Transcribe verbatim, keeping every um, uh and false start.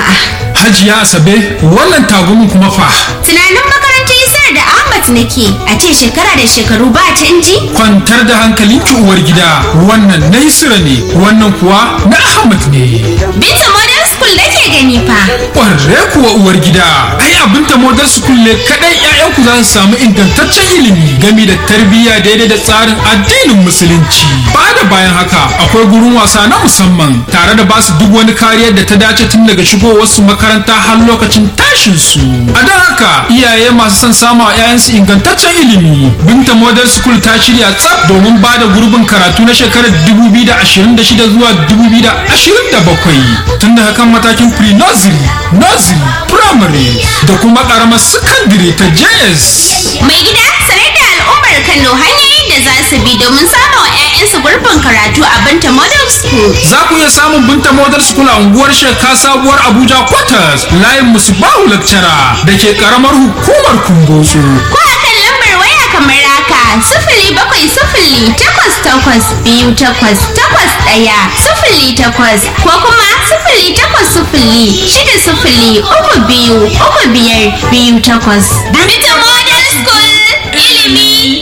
jama'a. Hajiya Asabe, wannan tagumin kuma fa. Tunanin makarantar Isar da Ahmad nake, a ce shekara da shekaru ba canji? Kwantar da hankalinki uwar gida, wannan na Isra ne, wannan kuwa na Ahmad ne. Binta Modern School nake gani fa. Ƙwarre kuwa uwar gida, ai abinta Modern School ne kaɗai 'ya'yanku za su samu ingantaccen ilimi game da tarbiyya daidai da tsarin addinin Musulunci. Ba da bayan haka, akwai gurin wasa na musamman tare da basu duk wani kariyar da ta dace tun daga shigowarsu makaranta har lokacin tashin su. A don haka, iyaye masu son samu a 'ya'yansu ingantaccen ilimi. Binta Modern School ta shirya tsaf domin ba da gurbin karatu na shekarar dubu biyu da ashirin da shida zuwa dubu biyu da ashirin da bakwai. Tun daga kan matakin pre-nursery, nursery, primary da kuma ƙaramar secondary ta J S. Mai gida sanar da al'ummar Kano hanyoyin da za su bi domin samun wa 'ya'yansu gurbin karatu a Binta Modern School. Za ku iya samun Binta Modern School a unguwar Sheka Sabuwar Abuja Quarters, layin Musbahu Lecturer da ke karamar hukumar Kumbotso. Ko a kan lambar waya kamar haka sifili bakwai sifili takwas takwas biyu takwas takwas ɗaya sifili takwas ko kuma sifili takwas sifili shida sifili uku biyu uku biyar biyu takwas. Binta Modern School ilimi